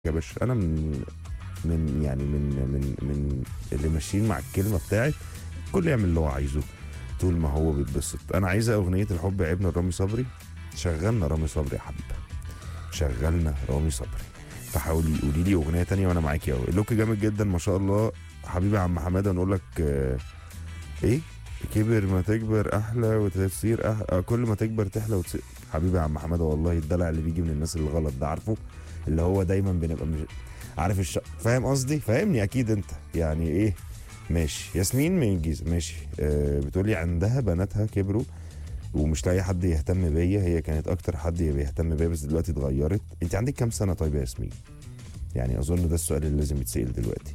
يا باشا انا من اللي ماشيين مع الكلمه بتاعت كل يعمل اللي هو عايزه طول ما هو بيتبسط. انا عايزه اغنيه الحب عيبنا لرامي صبري. شغلنا رامي صبري يا حبيبه، شغلنا رامي صبري. فحاولي قولي لي اغنيه تانية وانا معاكي اهو. اللوك جامد جدا ما شاء الله حبيبي يا عم حماده. نقول لك ايه؟ كبر ما تكبر احلى وتصير احلى، كل ما تكبر تحلى وتصير. حبيبي يا عم حماده والله الدلع اللي بيجي من الناس الغلط ده عارفه، اللي هو دايما بنبقى مش عارف فاهم قصدي؟ فاهمني اكيد انت يعني ايه. ماشي. ياسمين من الجيزه ماشي. بتقولي عندها بناتها كبروا ومش لاقي حد يهتم بيا، هي كانت اكتر حد بيهتم بيا بس دلوقتي اتغيرت. انت عندك كام سنه طيب يا ياسمين؟ يعني اظن ده السؤال اللي لازم يتسال دلوقتي.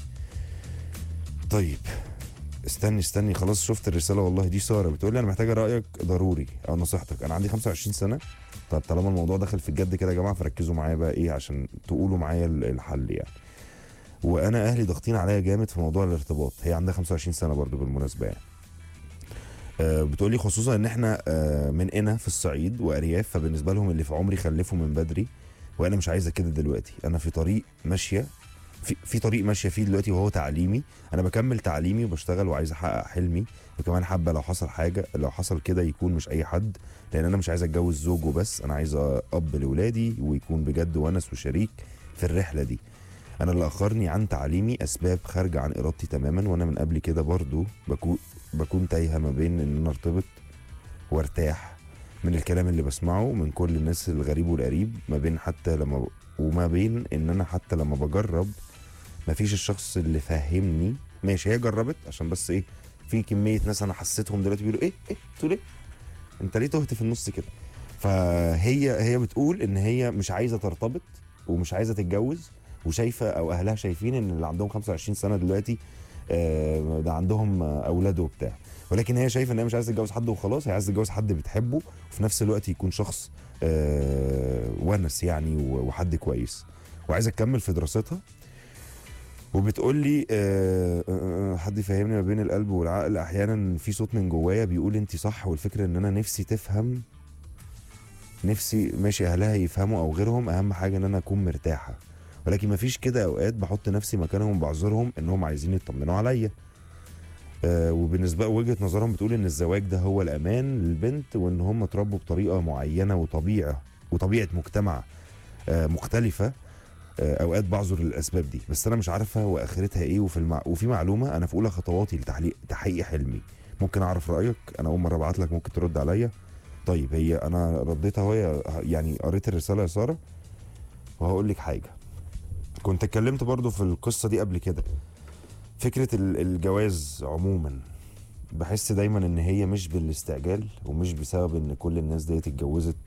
طيب استني خلاص شفت الرساله والله. دي ساره بتقول لي انا محتاجه رايك ضروري او نصيحتك. انا عندي 25 سنه. طب طالما الموضوع دخل في الجد كده يا جماعه فركزوا معايا بقى ايه عشان تقولوا معايا الحل يعني. وانا اهلي ضاغطين عليا جامد في موضوع الارتباط. هي عندها 25 سنه برضو بالمناسبه يعني. بتقول لي خصوصا ان احنا من هنا في الصعيد وارياف، فبالنسبه لهم اللي في عمري خلفوا من بدري وانا مش عايزه كده دلوقتي. انا في طريق ماشيه في طريق ماشيه فيه دلوقتي وهو تعليمي. انا بكمل تعليمي وبشتغل وعايز احقق حلمي، وكمان حابه لو حصل حاجه لو حصل كده يكون مش اي حد، لان انا مش عايز اتجوز زوج وبس. انا عايز اب لاولادي ويكون بجد ونس وشريك في الرحله دي. انا اللي اخرني عن تعليمي اسباب خارجه عن ارادتي تماما، وانا من قبل كده برضو بكون تايهه ما بين ان انا ارتبط وارتاح من الكلام اللي بسمعه من كل الناس الغريب والقريب، ما بين حتى لما وما بين ان انا حتى لما بجرب مفيش الشخص اللي فهمني. ماشي هي جربت عشان بس ايه، في كميه ناس انا حسيتهم دلوقتي بيقولوا ايه تقول ايه انت ليه تهت في النص كده. فهي بتقول ان هي مش عايزه ترتبط ومش عايزه تتجوز، وشايفه او اهلها شايفين ان اللي عندهم 25 سنه دلوقتي ده عندهم اولاد وبتاع، ولكن هي شايفه ان هي مش عايزه تتجوز حد وخلاص. هي عايزه تتجوز حد بتحبه وفي نفس الوقت يكون شخص ونس يعني وحد كويس، وعايزه تكمل في دراستها. وبتقول لي حد يفهمني ما بين القلب والعقل. احيانا في صوت من جوايا بيقول انت صح، والفكره ان انا نفسي تفهم، نفسي ماشي اهلها يفهموا او غيرهم، اهم حاجه ان انا اكون مرتاحه. ولكن مفيش كده اوقات بحط نفسي مكانهم وبعذرهم انهم عايزين يطمنوا عليا. وبالنسبه وجهه نظرهم بتقول ان الزواج ده هو الامان للبنت، وان هم اتربوا بطريقه معينه وطبيعه مجتمع مختلفه. اوقات بعذر الاسباب دي بس انا مش عارفه واخرتها ايه. وفي معلومه انا في اولى خطواتي لتحقيق حلمي. ممكن اعرف رايك؟ انا اول مره ابعت لك ممكن ترد عليا. طيب هي انا رديتها وهي يعني قريت الرساله يا ساره. وهقول لك حاجه، كنت اتكلمت برضو في القصه دي قبل كده. فكره الجواز عموما بحس دايما ان هي مش بالاستعجال ومش بسبب ان كل الناس ديت اتجوزت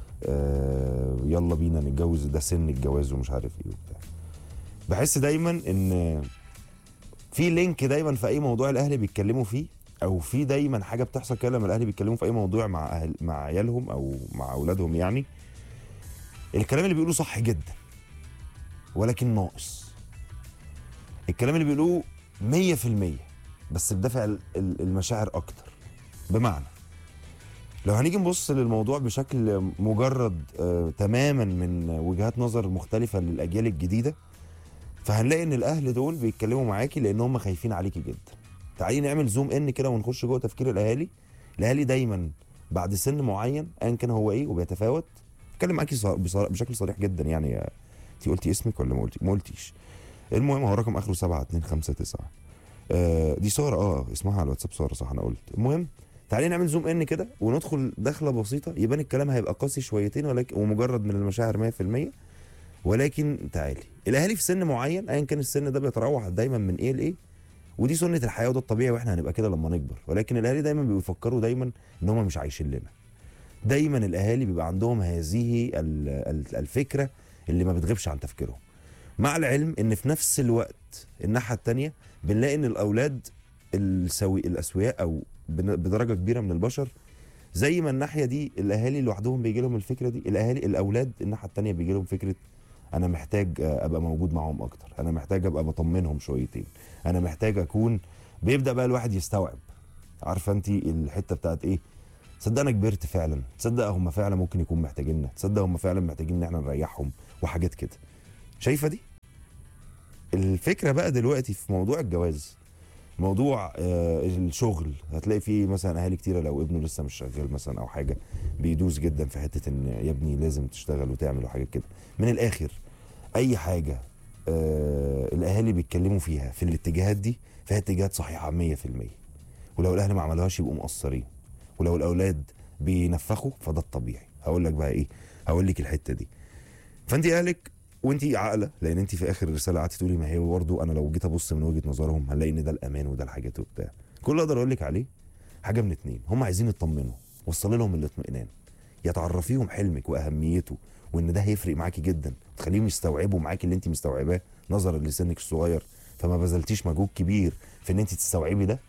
يلا بينا نتجوز ده سن الجواز ومش عارف ايه وبتاع. بحس دايما ان في لينك دايما في اي موضوع الاهل بيتكلموا فيه، او في دايما حاجه بتحصل كده لما الاهل بيتكلموا في اي موضوع مع عيالهم او مع اولادهم يعني. الكلام اللي بيقولوه صح جدا ولكن ناقص. الكلام اللي بيقولوه 100% بس بدافع المشاعر اكتر. بمعنى لو هنيجي نبص للموضوع بشكل مجرد تماما من وجهات نظر مختلفه للاجيال الجديده، فهنلاقي ان الاهل دول بيتكلموا معاكي لان هم خايفين عليكي جدا. تعالي نعمل زوم ان كده ونخش جوه تفكير الاهالي. الاهالي دايما بعد سن معين ايا كان هو ايه وبيتفاوت. اتكلم معاكي بشكل صريح جدا يعني. انت قلتي اسمك ولا ما قلتيش؟ المهم هو رقم اخره 7259. دي ساره اسمها على الواتساب ساره صح انا قلت. المهم تعالي نعمل زوم ان كده وندخل دخله بسيطه يبان الكلام هيبقى قاسي شويتين ولكن ومجرد من المشاعر 100%. ولكن تعالي الاهالي في سن معين ايا كان السن ده بيتراوح دايما من ايه لايه، ودي سنه الحياه وده الطبيعي واحنا هنبقى كده لما نكبر. ولكن الاهالي دايما بيفكروا دايما ان هم مش عايشين لنا. دايما الاهالي بيبقى عندهم هذه الفكره اللي ما بتغيبش عن تفكيرهم، مع العلم ان في نفس الوقت الناحيه الثانيه بنلاقي ان الاولاد الاسوياء او بدرجه كبيره من البشر. زي ما الناحيه دي الاهالي لوحدهم بيجي لهم الفكره دي، الاولاد الناحيه الثانيه بيجي لهم فكره انا محتاج ابقى موجود معاهم اكتر، انا محتاج ابقى بطمنهم شويتين، انا محتاج اكون. بيبدا بقى الواحد يستوعب. عارفه انت الحته بتاعت ايه؟ تصدق انا كبرت فعلا، تصدق هم فعلا ممكن يكون محتاجيننا، تصدق هم فعلا محتاجين ان احنا نريحهم وحاجات كده. شايفه دي؟ الفكره بقى دلوقتي في موضوع الجواز، موضوع الشغل، هتلاقي فيه مثلا اهالي كتيره لو ابنه لسه مش شغال مثلا او حاجه، بيدوس جدا في حته ان يا ابني لازم تشتغل وتعمل وحاجات كده. من الاخر اي حاجه الاهالي بيتكلموا فيها في الاتجاهات دي، فهي اتجاهات صحيحه 100%. ولو الاهل ما عملوهاش يبقوا مقصرين، ولو الاولاد بينفخوا فده الطبيعي. هقول لك بقى ايه، هقول لك الحته دي. فانت اهلك وانت عاقله، لان انت في اخر الرساله قعدتي تقولي ما هي برضه انا لو جيت ابص من وجهه نظرهم هنلاقي ان ده الامان وده الحاجات وبتاع. كل اللي اقدر اقول لك عليه حاجه من اتنين، هم عايزين يطمنوا، وصلي لهم الاطمئنان، يا تعرفيهم حلمك واهميته وان ده هيفرق معاكي جدا، تخليهم يستوعبوا معاكي اللي انت مستوعباه نظرا لسنك الصغير، فما بذلتيش مجهود كبير في ان انت تستوعبي ده.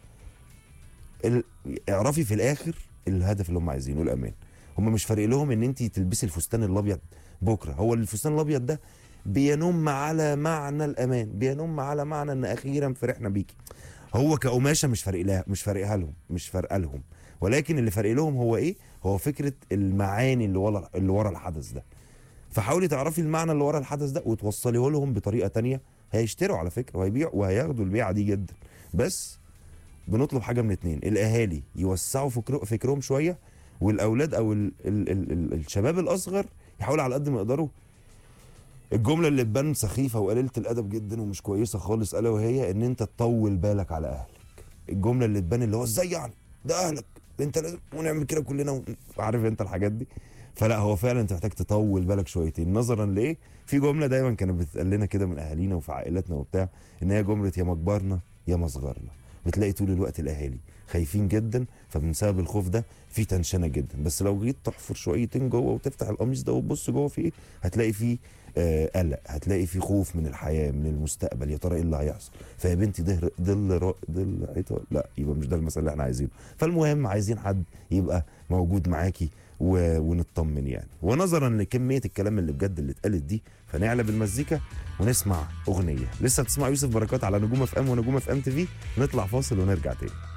ال... اعرفي في الاخر الهدف اللي هم عايزينه الامان. هم مش فارق لهم ان انت تلبسي الفستان الابيض بكره، هو الفستان الابيض ده بينم على معنى الامان، بينم على معنى ان اخيرا فرحنا بيكي. هو كقماشه مش فارق لها، مش فارقها لهم، مش فارقه لهم، ولكن اللي فارق لهم هو ايه؟ هو فكره المعاني اللي ورا الحدث ده. فحاولي تعرفي المعنى اللي ورا الحدث ده وتوصليه لهم بطريقه تانية. هيشتروا على فكره وهيبيعوا وهياخدوا البيعه دي جدا. بس بنطلب حاجه من اتنين، الاهالي يوسعوا فكرهم شويه، والاولاد او الشباب الاصغر يحاولوا على قد ما يقدروا. الجمله اللي تبان سخيفه وقليله الادب جدا ومش كويسه خالص، الا وهي ان انت تطول بالك على اهلك. الجمله اللي تبان اللي هو ازاي يعني ده اهلك، انت لازم ونعمل كده كلنا عارف انت الحاجات دي. فلا، هو فعلا انت محتاج تطول بالك شويتين. نظرا لايه؟ في جمله دايما كانت بتتقال لنا كده من اهالينا وفي عائلاتنا وبتاع، ان هي جمله يا ما كبرنا يا ما صغرنا. بتلاقي طول الوقت الاهالي خايفين جدا، فمن سبب الخوف ده في تنشنه جدا. بس لو جيت تحفر شويتين جوه وتفتح القميص ده وتبص جوه فيه ايه، هتلاقي فيه قلق، هتلاقي فيه خوف من الحياه، من المستقبل، يا ترى ايه اللي هيحصل. فيا بنتي ظل حيطه، لا يبقى مش ده المثل اللي احنا عايزينه. فالمهم عايزين حد يبقى موجود معاكي ونطمن يعني. ونظرا لكميه الكلام اللي بجد اللي اتقالت دي، فنعلى بالمزيكا ونسمع اغنيه. لسه بتسمع يوسف بركات على نجوم اف ام ونجوم اف ام تي في. نطلع فاصل ونرجع تاني.